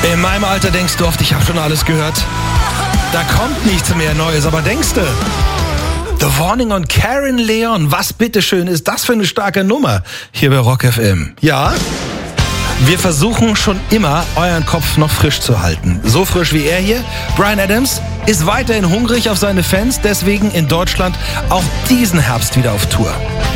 In meinem Alter denkst du oft, ich habe schon alles gehört. Da kommt nichts mehr Neues, aber denkst du? The Warning und Karen Leon, was bitteschön ist das für eine starke Nummer hier bei Rock FM? Ja, wir versuchen schon immer, euren Kopf noch frisch zu halten. So frisch wie er hier. Bryan Adams ist weiterhin hungrig auf seine Fans, deswegen in Deutschland auch diesen Herbst wieder auf Tour.